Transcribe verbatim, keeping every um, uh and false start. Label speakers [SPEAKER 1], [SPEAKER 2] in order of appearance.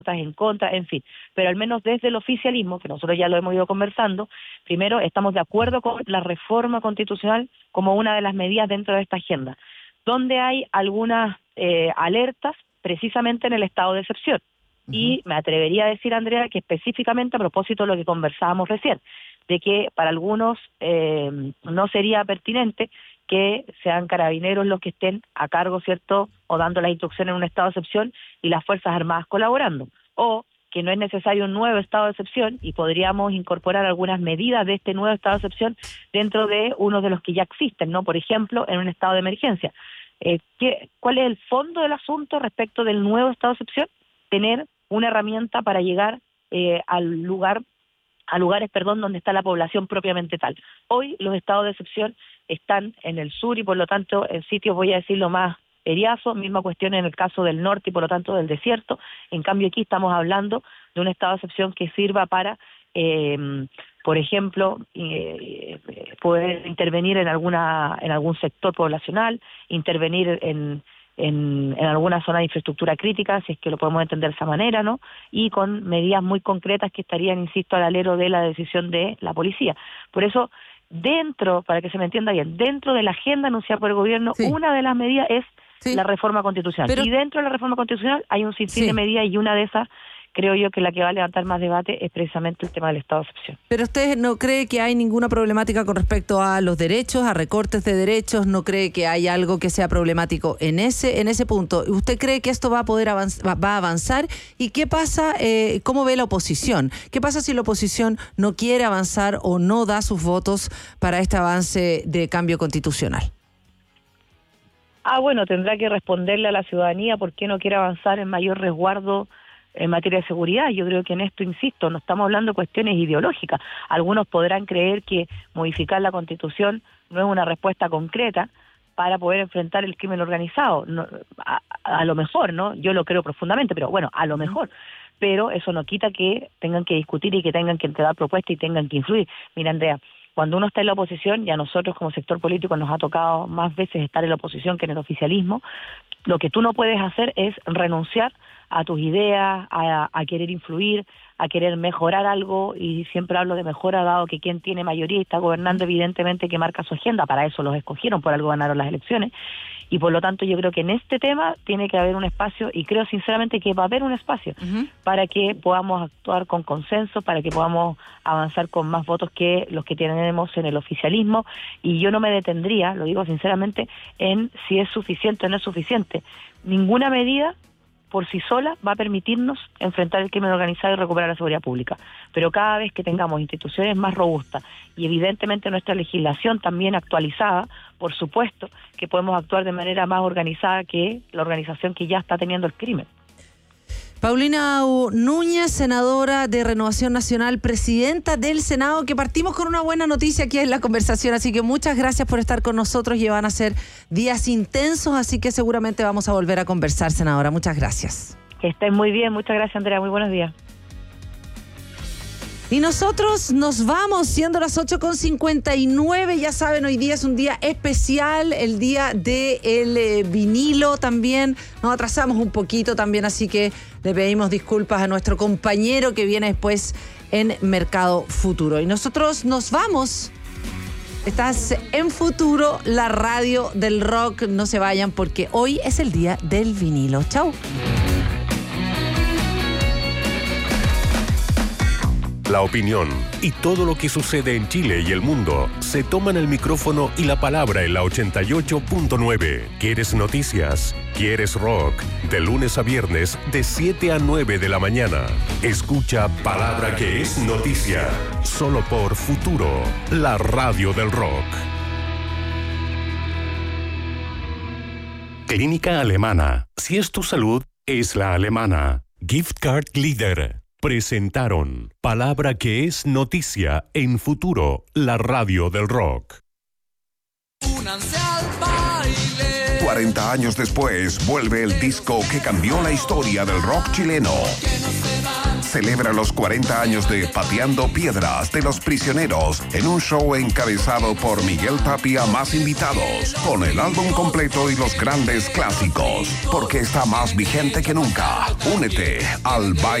[SPEAKER 1] en contra, en fin, pero al menos desde el oficialismo, que nosotros ya lo hemos ido conversando, primero estamos de acuerdo con la reforma constitucional como una de las medidas dentro de esta agenda, donde hay algunas eh, alertas precisamente en el estado de excepción. Uh-huh. Y me atrevería a decir, Andrea, que específicamente a propósito de lo que conversábamos recién, de que para algunos eh, no sería pertinente que sean carabineros los que estén a cargo, ¿cierto?, o dando las instrucciones en un estado de excepción y las Fuerzas Armadas colaborando, o que no es necesario un nuevo estado de excepción y podríamos incorporar algunas medidas de este nuevo estado de excepción dentro de uno de los que ya existen, ¿no? Por ejemplo, en un estado de emergencia. Eh, ¿qué, ¿Cuál es el fondo del asunto respecto del nuevo estado de excepción? Tener una herramienta para llegar eh, al lugar a lugares, perdón, donde está la población propiamente tal. Hoy los estados de excepción están en el sur y por lo tanto en sitios, voy a decirlo, más eriazos, misma cuestión en el caso del norte y por lo tanto del desierto. En cambio aquí estamos hablando de un estado de excepción que sirva para, eh, por ejemplo, eh, poder intervenir en alguna en algún sector poblacional, intervenir en En, en alguna zona de infraestructura crítica, si es que lo podemos entender de esa manera, ¿no? Y con medidas muy concretas que estarían, insisto, al alero de la decisión de la policía. Por eso, dentro, para que se me entienda bien, dentro de la agenda anunciada por el gobierno, sí. una de las medidas es sí. la reforma constitucional. Pero, y dentro de la reforma constitucional hay un sinfín sí. de medidas y una de esas, creo yo que la que va a levantar más debate es precisamente el tema del estado de excepción.
[SPEAKER 2] Pero usted no cree que hay ninguna problemática con respecto a los derechos, a recortes de derechos, no cree que hay algo que sea problemático en ese en ese punto. ¿Usted cree que esto va a poder avanzar, va a avanzar? ¿Y qué pasa, eh, cómo ve la oposición? ¿Qué pasa si la oposición no quiere avanzar o no da sus votos para este avance de cambio constitucional?
[SPEAKER 1] Ah, bueno, tendrá que responderle a la ciudadanía por qué no quiere avanzar en mayor resguardo en materia de seguridad. Yo creo que en esto, insisto, no estamos hablando de cuestiones ideológicas. Algunos podrán creer que modificar la Constitución no es una respuesta concreta para poder enfrentar el crimen organizado. No, a, a lo mejor, ¿no? Yo lo creo profundamente, pero bueno, a lo mejor. Pero eso no quita que tengan que discutir y que tengan que entregar propuestas y tengan que influir. Mira, Andrea, cuando uno está en la oposición, y a nosotros como sector político nos ha tocado más veces estar en la oposición que en el oficialismo, lo que tú no puedes hacer es renunciar a tus ideas, a, a querer influir, a querer mejorar algo, y siempre hablo de mejora dado que quien tiene mayoría y está gobernando evidentemente que marca su agenda, para eso los escogieron, por algo ganaron las elecciones, y por lo tanto yo creo que en este tema tiene que haber un espacio, y creo sinceramente que va a haber un espacio uh-huh. para que podamos actuar con consenso, para que podamos avanzar con más votos que los que tenemos en el oficialismo, y yo no me detendría, lo digo sinceramente, en si es suficiente o no es suficiente. Ninguna medida por sí sola va a permitirnos enfrentar el crimen organizado y recuperar la seguridad pública. Pero cada vez que tengamos instituciones más robustas y evidentemente nuestra legislación también actualizada, por supuesto que podemos actuar de manera más organizada que la organización que ya está teniendo el crimen.
[SPEAKER 2] Paulina Núñez, senadora de Renovación Nacional, presidenta del Senado, que partimos con una buena noticia aquí en la conversación, así que muchas gracias por estar con nosotros y van a ser días intensos, así que seguramente vamos a volver a conversar, senadora. Muchas gracias.
[SPEAKER 1] Que estén muy bien, muchas gracias, Andrea, muy buenos días.
[SPEAKER 2] Y nosotros nos vamos, siendo las ocho con cincuenta y nueve, ya saben, hoy día es un día especial, el día del eh, vinilo también, nos atrasamos un poquito también, así que le pedimos disculpas a nuestro compañero que viene después en Mercado Futuro. Y nosotros nos vamos, estás en Futuro, la radio del rock, no se vayan porque hoy es el día del vinilo. Chau.
[SPEAKER 3] La opinión y todo lo que sucede en Chile y el mundo se toman el micrófono y la palabra en la ochenta y ocho punto nueve. ¿Quieres noticias? ¿Quieres rock? De lunes a viernes, de siete a nueve de la mañana. Escucha Palabra que es noticia. Solo por Futuro, la radio del rock. Clínica Alemana. Si es tu salud, es la alemana. Gift Card Leader. Presentaron Palabra que es noticia en Futuro, la radio del rock.
[SPEAKER 4] cuarenta años después, vuelve el disco que cambió la historia del rock chileno. celebra los cuarenta años de Pateando Piedras de los Prisioneros en un show encabezado por Miguel Tapia más invitados, con el álbum completo y los grandes clásicos, porque está más vigente que nunca. Únete al baile